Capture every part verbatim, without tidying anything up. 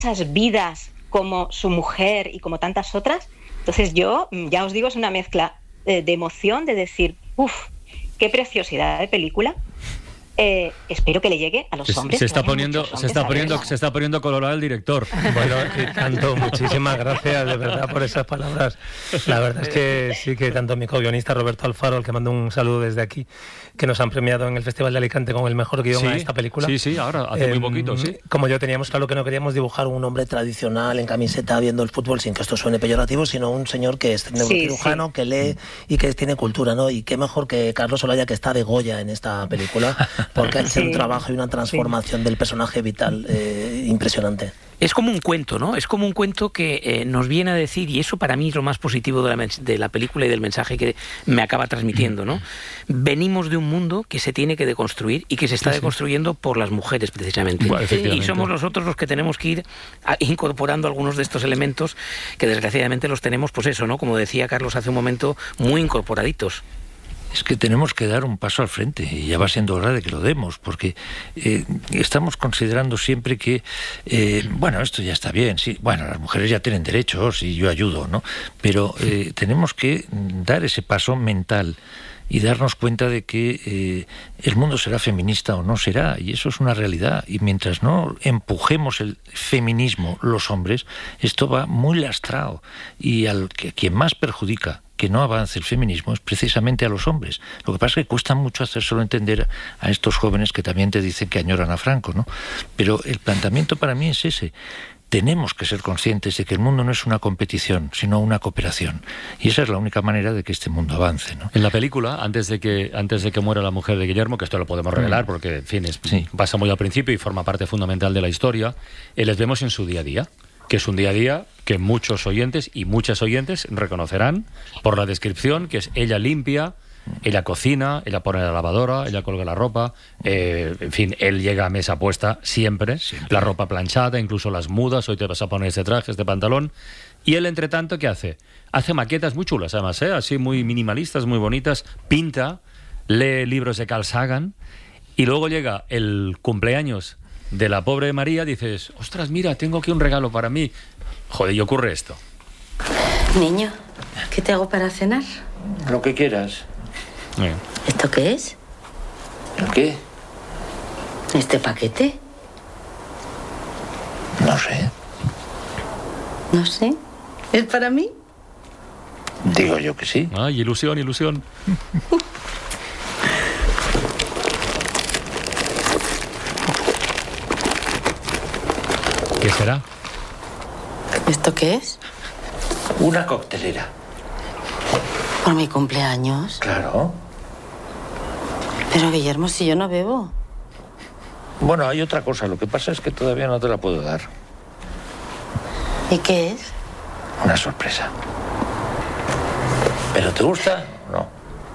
esas vidas como su mujer y como tantas otras. Entonces yo, ya os digo, es una mezcla de, de emoción, de decir, uff, qué preciosidad de película. Eh, espero que le llegue a los se, hombres. Se está poniendo, hombres, se está poniendo, se está poniendo colorado el director. Bueno, y tanto, muchísimas gracias de verdad por esas palabras. La verdad es que sí que tanto mi co-guionista Roberto Alfaro, al que mando un saludo desde aquí, que nos han premiado en el Festival de Alicante con el mejor guión sí, a esta película. Sí, sí, ahora, hace eh, muy poquito, sí. Como yo teníamos claro que no queríamos dibujar un hombre tradicional en camiseta viendo el fútbol, sin que esto suene peyorativo, sino un señor que es neurocirujano, sí, sí. que lee y que tiene cultura, ¿no? Y qué mejor que Carlos Olaya, que está de Goya en esta película, porque ha hecho sí. un trabajo y una transformación sí. del personaje vital eh, impresionante. Es como un cuento, ¿no? Es como un cuento que eh, nos viene a decir, y eso para mí es lo más positivo de la, de la película y del mensaje que me acaba transmitiendo, ¿no? Venimos de un mundo que se tiene que deconstruir y que se está sí, deconstruyendo sí. por las mujeres, precisamente. Bueno, y somos nosotros los que tenemos que ir a, incorporando algunos de estos elementos que desgraciadamente los tenemos, pues eso, ¿no? Como decía Carlos hace un momento, muy incorporaditos. Es que tenemos que dar un paso al frente y ya va siendo hora de que lo demos, porque eh, estamos considerando siempre que, eh, bueno, esto ya está bien, sí, bueno, las mujeres ya tienen derechos y yo ayudo, ¿no? Pero eh, tenemos que dar ese paso mental y darnos cuenta de que eh, el mundo será feminista o no será, y eso es una realidad. Y mientras no empujemos el feminismo los hombres, esto va muy lastrado. Y al que quien más perjudica que no avance el feminismo es precisamente a los hombres. Lo que pasa es que cuesta mucho hacérselo entender a estos jóvenes que también te dicen que añoran a Franco, ¿no? Pero el planteamiento para mí es ese. Tenemos que ser conscientes de que el mundo no es una competición, sino una cooperación. Y esa es la única manera de que este mundo avance, ¿no? En la película, antes de que antes de que muera la mujer de Guillermo, que esto lo podemos revelar porque, en fin, es, sí. pasa muy al principio y forma parte fundamental de la historia, eh, les vemos en su día a día, que es un día a día que muchos oyentes y muchas oyentes reconocerán por la descripción, que es ella limpia, ella cocina, ella pone la lavadora, ella colga la ropa, eh, en fin, él llega a mesa puesta siempre, siempre, la ropa planchada, incluso las mudas, hoy te vas a poner este traje, este pantalón, y él, entre tanto, ¿qué hace? Hace maquetas muy chulas, además, ¿eh? Así muy minimalistas, muy bonitas, pinta, lee libros de Carl Sagan, y luego llega el cumpleaños de la pobre María, dices, ostras, mira, tengo aquí un regalo para mí. Joder, y ocurre esto. Niño, ¿qué te hago para cenar? Lo que quieras. Bien. ¿Esto qué es? ¿Qué? ¿Este paquete? No sé. No sé. ¿Es para mí? Digo yo que sí. Ay, ilusión, ilusión. ¿Qué será? ¿Esto qué es? Una coctelera. ¿Por mi cumpleaños? Claro. Pero, Guillermo, si yo no bebo. Bueno, hay otra cosa. Lo que pasa es que todavía no te la puedo dar. ¿Y qué es? Una sorpresa. ¿Pero te gusta o no?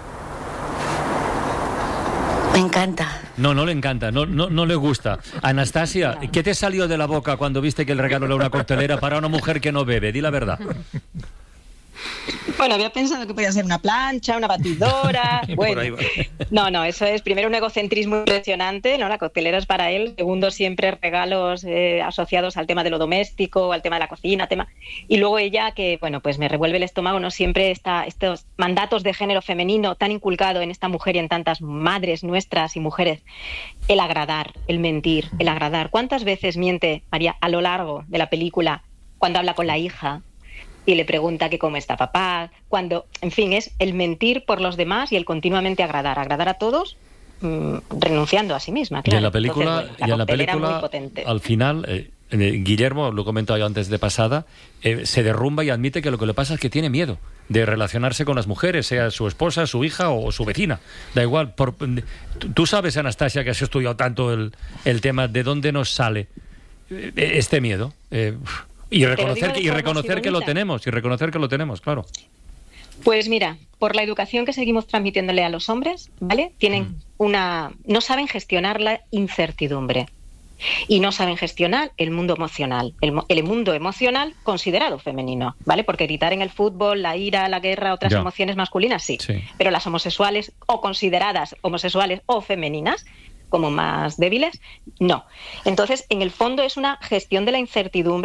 Me encanta. No, no le encanta, no, no, no le gusta. Anastasia, ¿qué te salió de la boca cuando viste que el regalo era una coctelera para una mujer que no bebe? Di la verdad. Bueno, había pensado que podía ser una plancha, una batidora. Bueno, no, no, eso es primero un egocentrismo impresionante, ¿no? La coctelera es para él. Segundo, siempre regalos eh, asociados al tema de lo doméstico, al tema de la cocina, tema. Y luego ella, que bueno, pues me revuelve el estómago, ¿no? Siempre está estos mandatos de género femenino tan inculcado en esta mujer y en tantas madres nuestras y mujeres. El agradar, el mentir, el agradar. ¿Cuántas veces miente María a lo largo de la película cuando habla con la hija y le pregunta que cómo está papá, cuando, en fin, es el mentir por los demás y el continuamente agradar, agradar a todos, mmm, renunciando a sí misma, claro. Y en la película, Entonces, bueno, la y en la película al final, eh, eh, Guillermo, lo he comentado yo antes de pasada, eh, se derrumba y admite que lo que le pasa es que tiene miedo de relacionarse con las mujeres, sea su esposa, su hija o, o su vecina, da igual. Por, tú sabes, Anastasia, que has estudiado tanto el, el tema, ¿de dónde nos sale eh, este miedo? Eh, Y reconocer, que, y reconocer que lo tenemos, y reconocer que lo tenemos, claro. Pues mira, por la educación que seguimos transmitiéndole a los hombres, ¿vale? Tienen mm. una, no saben gestionar la incertidumbre y no saben gestionar el mundo emocional, el, el mundo emocional considerado femenino, ¿vale? Porque gritar en el fútbol, la ira, la guerra, otras ya. emociones masculinas, sí, sí, pero las homosexuales o consideradas homosexuales o femeninas como más débiles, no. Entonces, en el fondo es una gestión de la incertidumbre